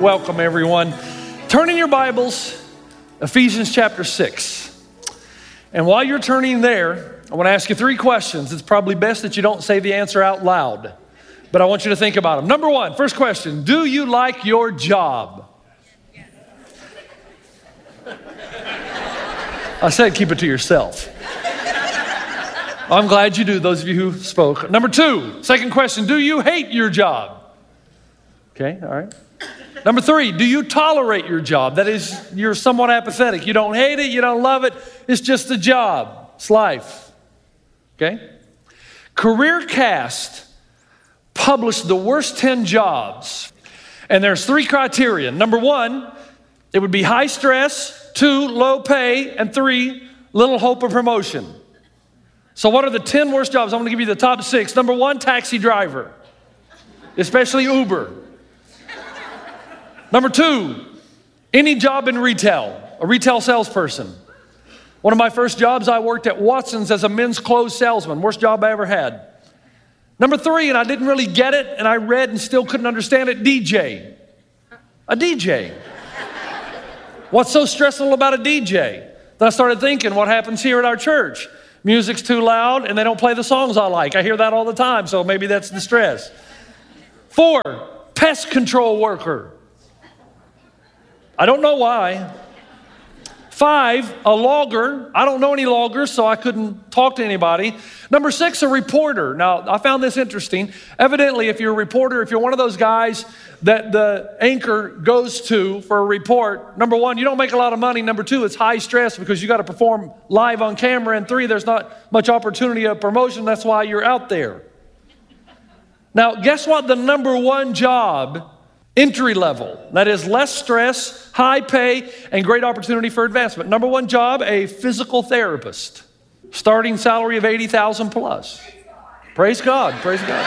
Welcome, everyone. Turn in your Bibles, Ephesians chapter 6. And while you're turning there, I want to ask you 3 questions. It's probably best that you don't say the answer out loud, but I want you to think about them. Number 1, first question, do you like your job? I said keep it to yourself. I'm glad you do, those of you who spoke. Number 2, second question, do you hate your job? Okay, all right. Number 3, do you tolerate your job? That is, you're somewhat apathetic. You don't hate it, you don't love it. It's just a job. It's life. Okay? CareerCast published the worst 10 jobs. And there's 3 criteria. Number 1, it would be high stress. 2, low pay. And 3, little hope of promotion. So what are the 10 worst jobs? I'm going to give you the top 6. Number 1, taxi driver, especially Uber. Number 2, any job in retail, a retail salesperson. One of my first jobs, I worked at Watson's as a men's clothes salesman. Worst job I ever had. Number 3, and I didn't really get it, and I read and still couldn't understand it, DJ. A DJ. What's so stressful about a DJ? Then I started thinking, what happens here at our church? Music's too loud, and they don't play the songs I like. I hear that all the time, so maybe that's the stress. 4, pest control worker. I don't know why. 5, a logger. I don't know any loggers, so I couldn't talk to anybody. Number 6, a reporter. Now, I found this interesting. Evidently, if you're a reporter, if you're one of those guys that the anchor goes to for a report, number 1, you don't make a lot of money. Number 2, it's high stress because you got to perform live on camera. And 3, there's not much opportunity of promotion. That's why you're out there. Now, guess what the number 1 job, entry level, that is less stress, high pay, and great opportunity for advancement. Number 1 job, a physical therapist. Starting salary of $80,000 plus. Praise God, praise God.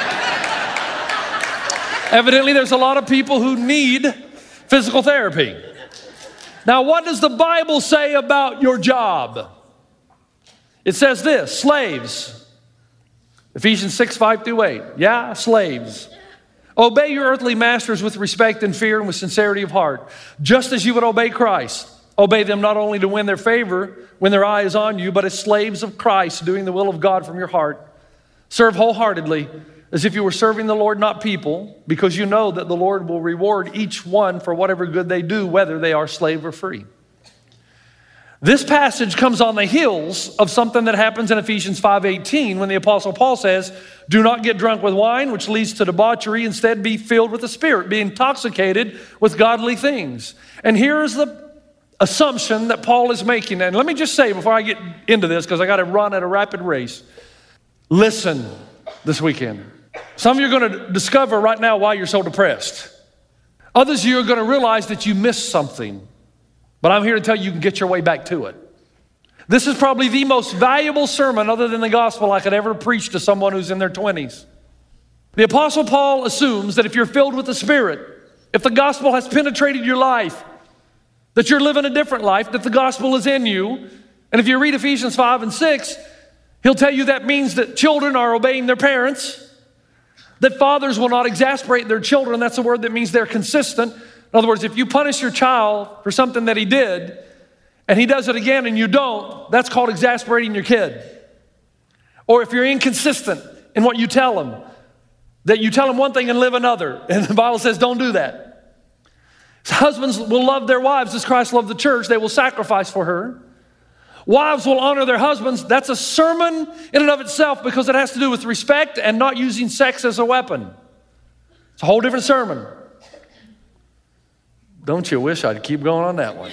Evidently, there's a lot of people who need physical therapy. Now, what does the Bible say about your job? It says this, slaves. Ephesians 6, 5 through 8. Yeah, slaves. Obey your earthly masters with respect and fear and with sincerity of heart, just as you would obey Christ. Obey them not only to win their favor when their eye is on you, but as slaves of Christ, doing the will of God from your heart. Serve wholeheartedly, as if you were serving the Lord, not people, because you know that the Lord will reward each one for whatever good they do, whether they are slave or free. This passage comes on the heels of something that happens in Ephesians 5:18 when the Apostle Paul says, do not get drunk with wine, which leads to debauchery. Instead, be filled with the Spirit, be intoxicated with godly things. And here's the assumption that Paul is making. And let me just say before I get into this, because I got to run at a rapid race, listen this weekend. Some of you are going to discover right now why you're so depressed. Others of you are going to realize that you missed something. But I'm here to tell you, you can get your way back to it. This is probably the most valuable sermon other than the gospel I could ever preach to someone who's in their 20s. The Apostle Paul assumes that if you're filled with the Spirit, if the gospel has penetrated your life, that you're living a different life, that the gospel is in you. And if you read Ephesians 5 and 6, he'll tell you that means that children are obeying their parents, that fathers will not exasperate their children. That's a word that means they're consistent. In other words, if you punish your child for something that he did, and he does it again and you don't, that's called exasperating your kid. Or if you're inconsistent in what you tell him, that you tell him one thing and live another. And the Bible says don't do that. Husbands will love their wives as Christ loved the church. They will sacrifice for her. Wives will honor their husbands. That's a sermon in and of itself because it has to do with respect and not using sex as a weapon. It's a whole different sermon. Don't you wish I'd keep going on that one?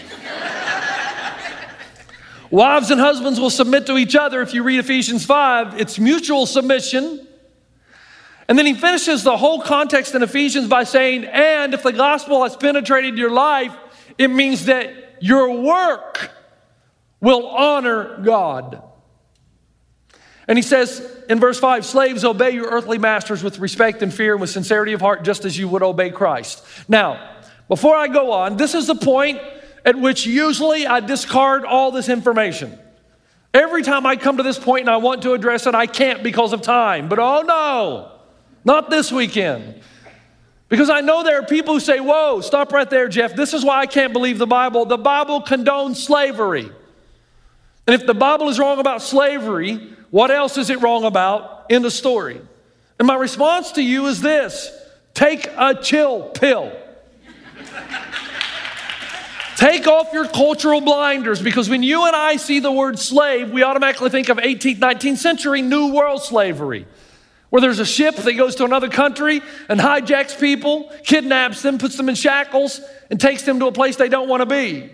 Wives and husbands will submit to each other. If you read Ephesians 5, it's mutual submission. And then he finishes the whole context in Ephesians by saying, and if the gospel has penetrated your life, it means that your work will honor God. And he says in verse 5, slaves, obey your earthly masters with respect and fear and with sincerity of heart, just as you would obey Christ. Now, before I go on, this is the point at which usually I discard all this information. Every time I come to this point and I want to address it, I can't because of time. But oh no, not this weekend. Because I know there are people who say, whoa, stop right there, Jeff. This is why I can't believe the Bible. The Bible condones slavery. And if the Bible is wrong about slavery, what else is it wrong about in the story? And my response to you is this: take a chill pill. Take off your cultural blinders, because when you and I see the word slave, we automatically think of 18th, 19th century New World slavery, where there's a ship that goes to another country and hijacks people, kidnaps them, puts them in shackles, and takes them to a place they don't want to be.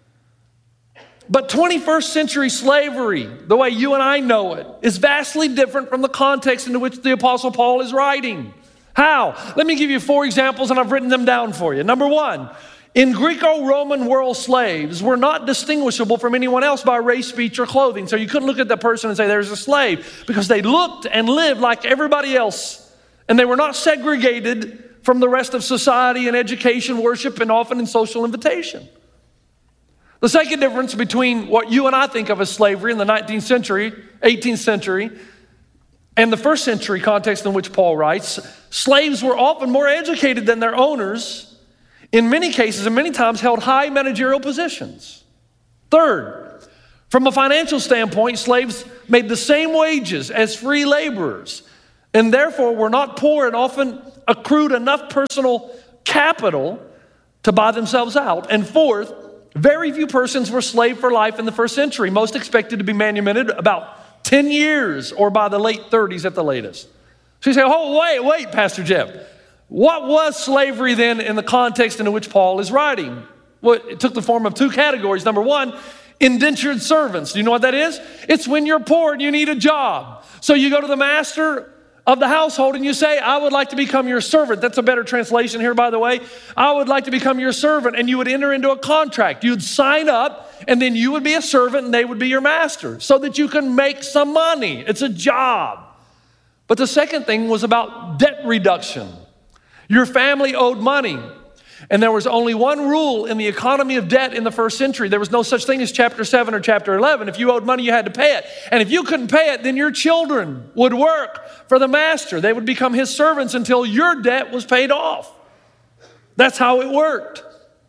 But 21st century slavery, the way you and I know it, is vastly different from the context into which the Apostle Paul is writing. How? Let me give you 4 examples, and I've written them down for you. Number 1, in Greco-Roman world, slaves were not distinguishable from anyone else by race, speech, or clothing. So you couldn't look at that person and say, there's a slave, because they looked and lived like everybody else. And they were not segregated from the rest of society in education, worship, and often in social invitation. The second difference between what you and I think of as slavery in the 19th century, 18th century, and the first century context in which Paul writes, slaves were often more educated than their owners, in many cases and many times held high managerial positions. Third, from a financial standpoint, slaves made the same wages as free laborers, and therefore were not poor and often accrued enough personal capital to buy themselves out. And fourth, very few persons were slave for life in the first century. Most expected to be manumitted about 10 years or by the late 30s at the latest. So you say, oh, wait, Pastor Jeff. What was slavery then in the context in which Paul is writing? Well, it took the form of 2 categories. Number 1, indentured servants. Do you know what that is? It's when you're poor and you need a job. So you go to the master of the household and you say, I would like to become your servant. That's a better translation here, by the way. I would like to become your servant. And you would enter into a contract. You'd sign up, and then you would be a servant and they would be your master, so that you can make some money. It's a job. But the second thing was about debt reduction. Your family owed money, and there was only one rule in the economy of debt in the first century. There was no such thing as chapter 7 or chapter 11. If you owed money, you had to pay it. And if you couldn't pay it, then your children would work for the master. They would become his servants until your debt was paid off. That's how it worked.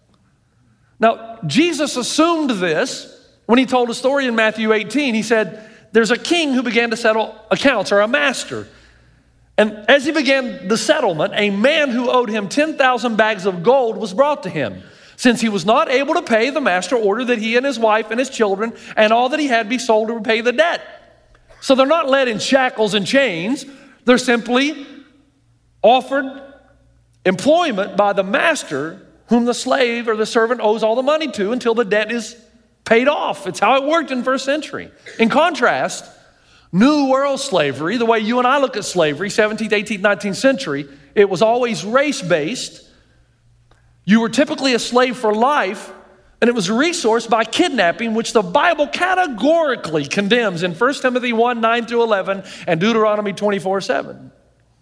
Now, Jesus assumed this when he told a story in Matthew 18. He said, there's a king who began to settle accounts, or a master. And as he began the settlement, a man who owed him 10,000 bags of gold was brought to him. Since he was not able to pay, the master ordered that he and his wife and his children and all that he had be sold to repay the debt. So they're not led in shackles and chains. They're simply offered employment by the master whom the slave or the servant owes all the money to until the debt is paid off. It's how it worked in first century. In contrast, New World slavery, the way you and I look at slavery, 17th, 18th, 19th century, it was always race-based. You were typically a slave for life, and it was resourced by kidnapping, which the Bible categorically condemns in 1 Timothy 1, 9 through 11, and Deuteronomy 24, 7.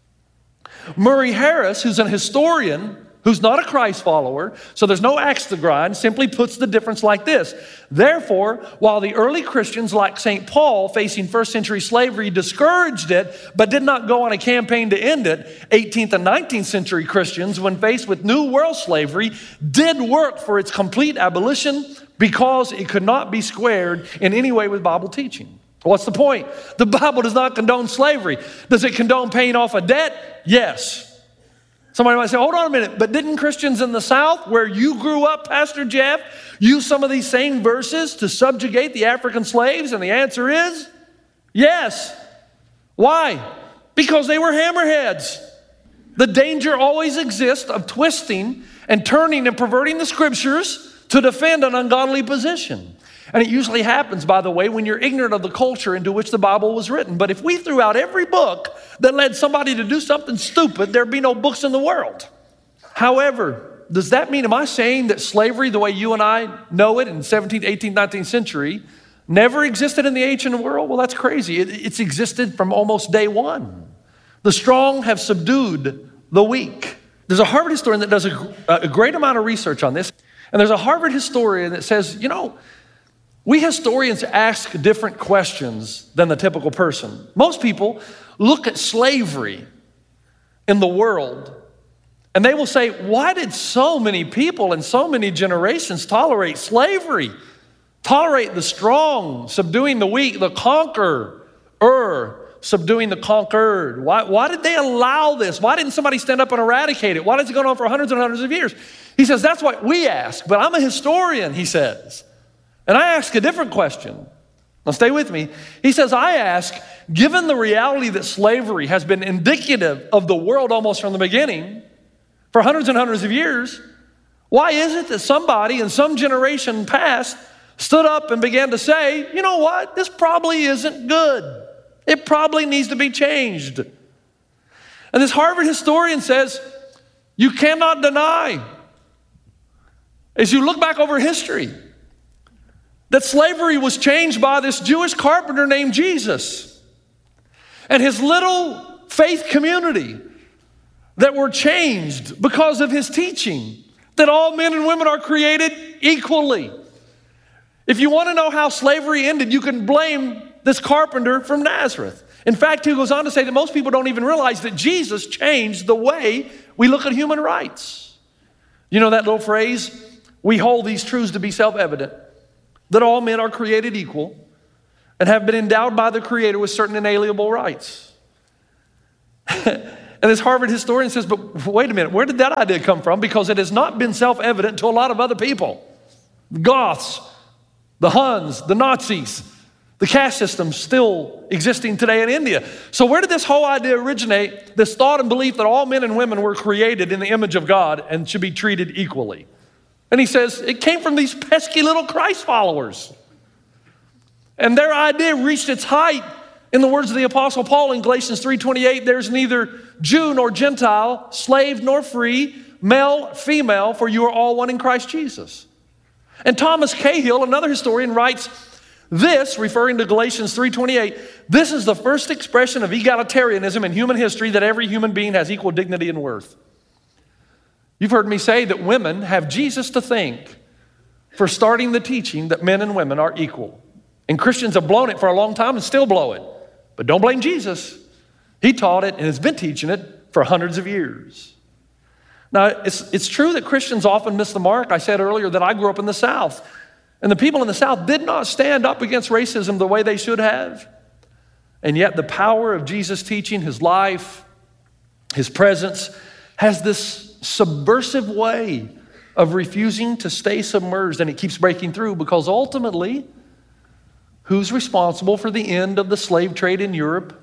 Murray Harris, who's an historian, who's not a Christ follower, so there's no axe to grind, simply puts the difference like this. Therefore, while the early Christians like St. Paul facing first century slavery discouraged it, but did not go on a campaign to end it, 18th and 19th century Christians, when faced with New World slavery, did work for its complete abolition because it could not be squared in any way with Bible teaching. What's the point? The Bible does not condone slavery. Does it condone paying off a debt? Yes. Somebody might say, hold on a minute, but didn't Christians in the South, where you grew up, Pastor Jeff, use some of these same verses to subjugate the African slaves? And the answer is yes. Why? Because they were hammerheads. The danger always exists of twisting and turning and perverting the scriptures to defend an ungodly position. And it usually happens, by the way, when you're ignorant of the culture into which the Bible was written. But if we threw out every book that led somebody to do something stupid, there'd be no books in the world. However, does that mean, am I saying that slavery, the way you and I know it in 17th, 18th, 19th century, never existed in the ancient world? Well, that's crazy. It's existed from almost day one. The strong have subdued the weak. There's a Harvard historian that does a great amount of research on this. And there's a Harvard historian that says, you know, we historians ask different questions than the typical person. Most people look at slavery in the world And they will say, why did so many people and so many generations tolerate slavery? Tolerate the strong, subduing the weak, the conqueror, subduing the conquered. Why did they allow this? Why didn't somebody stand up and eradicate it? Why does it go on for hundreds and hundreds of years? He says, that's what we ask, but I'm a historian, he says. And I ask a different question. Now stay with me. He says, I ask, given the reality that slavery has been indicative of the world almost from the beginning, for hundreds and hundreds of years, why is it that somebody in some generation past stood up and began to say, you know what, this probably isn't good. It probably needs to be changed. And this Harvard historian says, you cannot deny, as you look back over history, that slavery was changed by this Jewish carpenter named Jesus and his little faith community that were changed because of his teaching, that all men and women are created equally. If you want to know how slavery ended, you can blame this carpenter from Nazareth. In fact, he goes on to say that most people don't even realize that Jesus changed the way we look at human rights. You know that little phrase, we hold these truths to be self-evident, that all men are created equal and have been endowed by the Creator with certain inalienable rights. And this Harvard historian says, but wait a minute, where did that idea come from? Because it has not been self-evident to a lot of other people. The Goths, the Huns, the Nazis, the caste system still existing today in India. So where did this whole idea originate, this thought and belief that all men and women were created in the image of God and should be treated equally? And he says, it came from these pesky little Christ followers. And their idea reached its height in the words of the Apostle Paul in Galatians 3:28, there's neither Jew nor Gentile, slave nor free, male, female, for you are all one in Christ Jesus. And Thomas Cahill, another historian, writes this, referring to Galatians 3:28, this is the first expression of egalitarianism in human history, that every human being has equal dignity and worth. You've heard me say that women have Jesus to thank for starting the teaching that men and women are equal. And Christians have blown it for a long time and still blow it. But don't blame Jesus. He taught it and has been teaching it for hundreds of years. Now, it's true that Christians often miss the mark. I said earlier that I grew up in the South, and the people in the South did not stand up against racism the way they should have. And yet the power of Jesus' teaching, his life, his presence, has this subversive way of refusing to stay submerged, and it keeps breaking through, because ultimately, who's responsible for the end of the slave trade in Europe?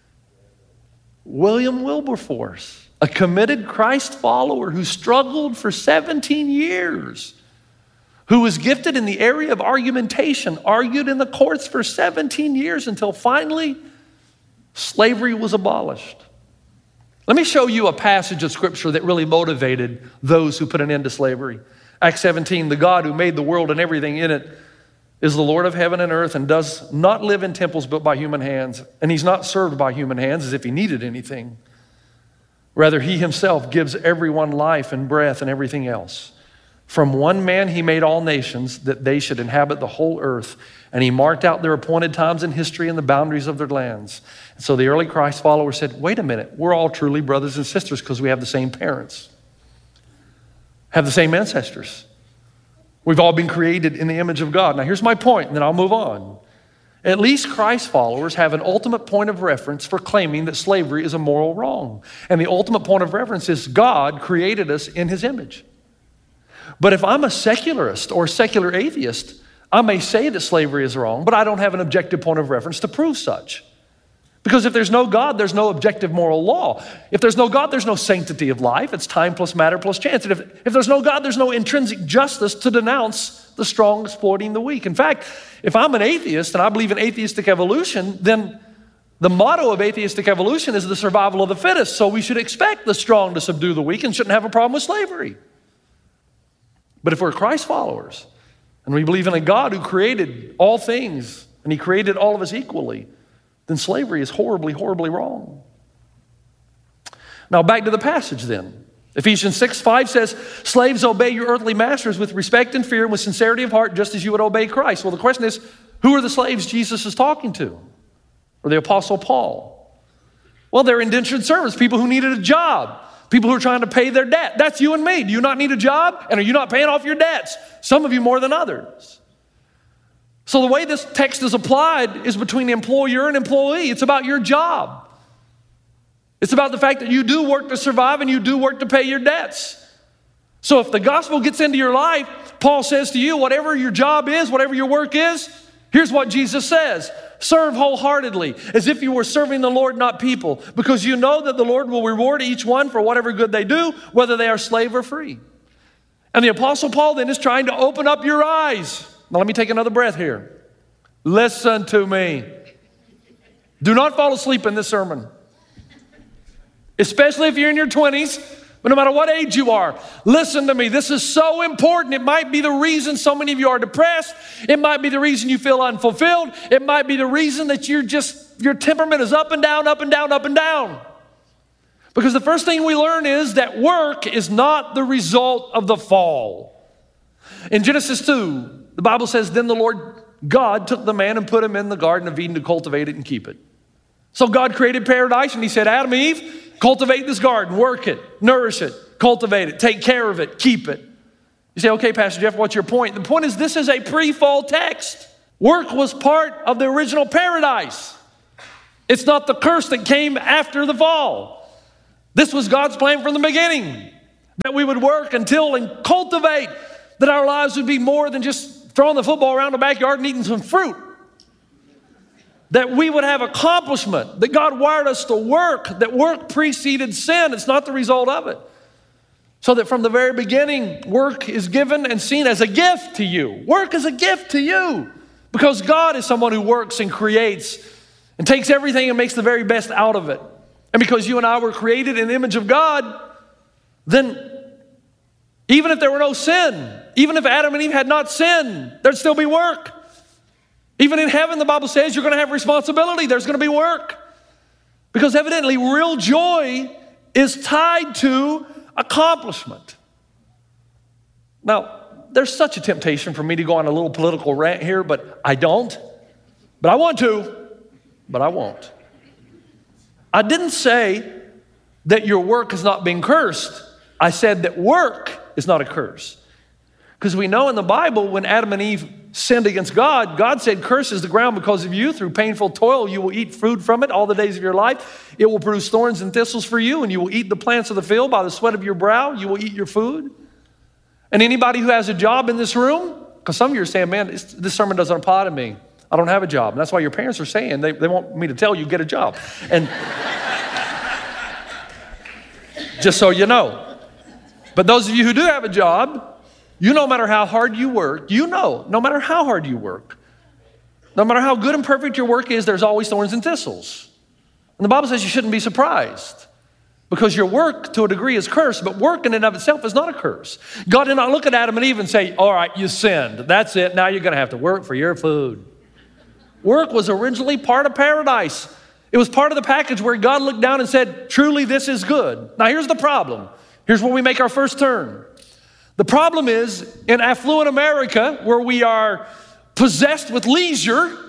William Wilberforce, a committed Christ follower who struggled for 17 years, who was gifted in the area of argumentation, argued in the courts for 17 years until finally slavery was abolished. Let me show you a passage of scripture that really motivated those who put an end to slavery. Acts 17, the God who made the world and everything in it is the Lord of heaven and earth, and does not live in temples built by human hands. And he's not served by human hands as if he needed anything. Rather, he himself gives everyone life and breath and everything else. From one man he made all nations, that they should inhabit the whole earth. And he marked out their appointed times in history and the boundaries of their lands. And so the early Christ followers said, wait a minute, we're all truly brothers and sisters because we have the same parents, have the same ancestors. We've all been created in the image of God. Now here's my point, and then I'll move on. At least Christ followers have an ultimate point of reference for claiming that slavery is a moral wrong. And the ultimate point of reference is God created us in his image. But if I'm a secularist or secular atheist, I may say that slavery is wrong, but I don't have an objective point of reference to prove such. Because if there's no God, there's no objective moral law. If there's no God, there's no sanctity of life. It's time plus matter plus chance. And if there's no God, there's no intrinsic justice to denounce the strong exploiting the weak. In fact, if I'm an atheist and I believe in atheistic evolution, then the motto of atheistic evolution is the survival of the fittest. So we should expect the strong to subdue the weak and shouldn't have a problem with slavery. But if we're Christ followers and we believe in a God who created all things and he created all of us equally, then slavery is horribly, horribly wrong. Now back to the passage then. Ephesians 6:5 says, slaves, obey your earthly masters with respect and fear and with sincerity of heart, just as you would obey Christ. Well, the question is, who are the slaves Jesus is talking to? Or the Apostle Paul? Well, they're indentured servants, people who needed a job. People who are trying to pay their debt. That's you and me. Do you not need a job? And are you not paying off your debts? Some of you more than others. So the way this text is applied is between the employer and employee. It's about your job. It's about the fact that you do work to survive and you do work to pay your debts. So if the gospel gets into your life, Paul says to you, whatever your job is, whatever your work is, here's what Jesus says. Serve wholeheartedly, as if you were serving the Lord, not people, because you know that the Lord will reward each one for whatever good they do, whether they are slave or free. And the Apostle Paul then is trying to open up your eyes. Now let me take another breath here. Listen to me. Do not fall asleep in this sermon. Especially if you're in your 20s, but no matter what age you are, listen to me. This is so important. It might be the reason so many of you are depressed. It might be the reason you feel unfulfilled. It might be the reason that your temperament is up and down, up and down, up and down. Because the first thing we learn is that work is not the result of the fall. In Genesis 2, the Bible says, then the Lord God took the man and put him in the Garden of Eden to cultivate it and keep it. So God created paradise and he said, Adam and Eve, cultivate this garden, work it, nourish it, cultivate it, take care of it, keep it. You say, okay, Pastor Jeff, what's your point? The point is this is a pre-fall text. Work was part of the original paradise. It's not the curse that came after the fall. This was God's plan from the beginning, that we would work until and cultivate, that our lives would be more than just throwing the football around the backyard and eating some fruit. That we would have accomplishment, that God wired us to work, that work preceded sin. It's not the result of it. So that from the very beginning, work is given and seen as a gift to you. Work is a gift to you because God is someone who works and creates and takes everything and makes the very best out of it. And because you and I were created in the image of God, then even if there were no sin, even if Adam and Eve had not sinned, there'd still be work. Even in heaven, the Bible says you're going to have responsibility. There's going to be work. Because evidently, real joy is tied to accomplishment. Now, there's such a temptation for me to go on a little political rant here, but I don't. But I want to, but I won't. I didn't say that your work is not being cursed. I said that work is not a curse. Because we know in the Bible when Adam and Eve sinned against God, God said, curse is the ground because of you. Through painful toil, you will eat food from it all the days of your life. It will produce thorns and thistles for you, and you will eat the plants of the field. By the sweat of your brow, you will eat your food. And anybody who has a job in this room, because some of you are saying, man, this sermon doesn't apply to me. I don't have a job. And that's why your parents are saying, they want me to tell you, get a job. And just so you know. But those of you who do have a job, you no matter how hard you work, no matter how hard you work, no matter how good and perfect your work is, there's always thorns and thistles. And the Bible says you shouldn't be surprised because your work to a degree is cursed, but work in and of itself is not a curse. God did not look at Adam and Eve and say, all right, you sinned. That's it. Now you're going to have to work for your food. Work was originally part of paradise. It was part of the package where God looked down and said, truly this is good. Now here's the problem. Here's where we make our first turn. The problem is, in affluent America, where we are possessed with leisure,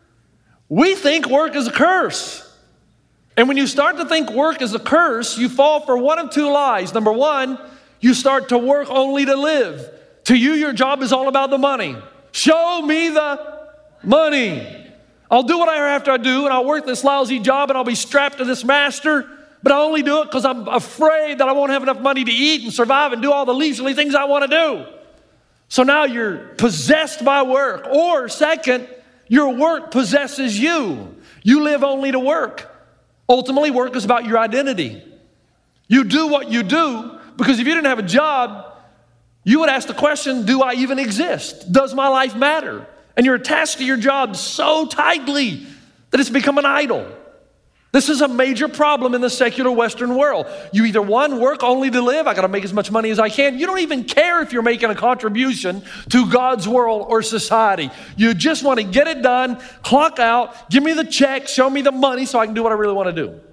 we think work is a curse. And when you start to think work is a curse, you fall for one of two lies. Number one, you start to work only to live. To you, your job is all about the money. Show me the money. I'll do what I have to do, and I'll work this lousy job, and I'll be strapped to this master. But I only do it because I'm afraid that I won't have enough money to eat and survive and do all the leisurely things I want to do. So now you're possessed by work. Or second, your work possesses you. You live only to work. Ultimately, work is about your identity. You do what you do because if you didn't have a job, you would ask the question, do I even exist? Does my life matter? And you're attached to your job so tightly that it's become an idol. This is a major problem in the secular Western world. You either, one, work only to live. I got to make as much money as I can. You don't even care if you're making a contribution to God's world or society. You just want to get it done, clock out, give me the check, show me the money so I can do what I really want to do.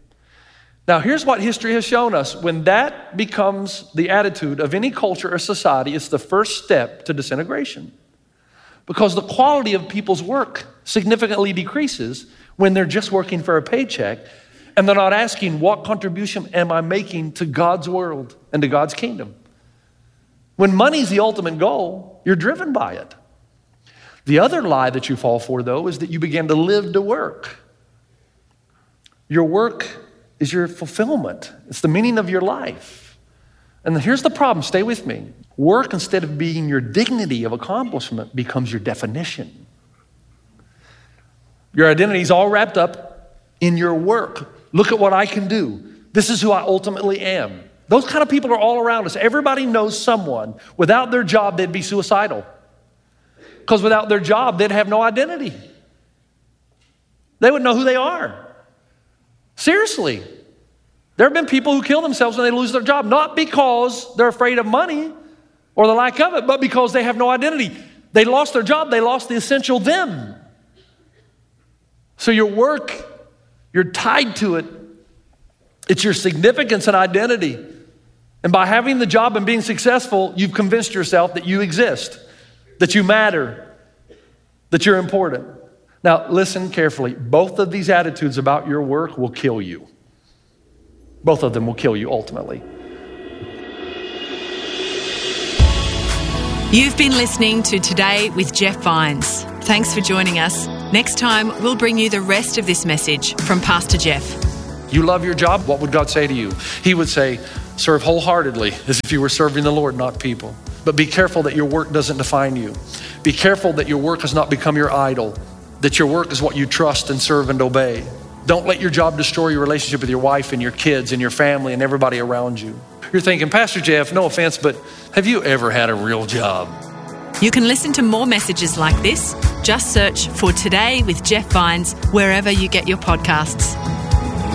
Now, here's what history has shown us. When that becomes the attitude of any culture or society, it's the first step to disintegration. Because the quality of people's work significantly decreases when they're just working for a paycheck And they're not asking, what contribution am I making to God's world and to God's kingdom? When money's the ultimate goal, you're driven by it. The other lie that you fall for, though, is that you begin to live to work. Your work is your fulfillment. It's the meaning of your life. And here's the problem, stay with me. Work, instead of being your dignity of accomplishment, becomes your definition. Your identity is all wrapped up in your work. Look at what I can do. This is who I ultimately am. Those kind of people are all around us. Everybody knows someone. Without their job, they'd be suicidal. Because without their job, they'd have no identity. They wouldn't know who they are. Seriously. There have been people who kill themselves when they lose their job, not because they're afraid of money or the lack of it, but because they have no identity. They lost their job, they lost the essential them. So your work, you're tied to it. It's your significance and identity. And by having the job and being successful, you've convinced yourself that you exist, that you matter, that you're important. Now, listen carefully. Both of these attitudes about your work will kill you. Both of them will kill you ultimately. You've been listening to Today with Jeff Vines. Thanks for joining us. Next time, we'll bring you the rest of this message from Pastor Jeff. You love your job, what would God say to you? He would say, serve wholeheartedly, as if you were serving the Lord, not people. But be careful that your work doesn't define you. Be careful that your work has not become your idol, that your work is what you trust and serve and obey. Don't let your job destroy your relationship with your wife and your kids and your family and everybody around you. You're thinking, Pastor Jeff, no offense, but have you ever had a real job? You can listen to more messages like this. Just search for Today with Jeff Vines wherever you get your podcasts.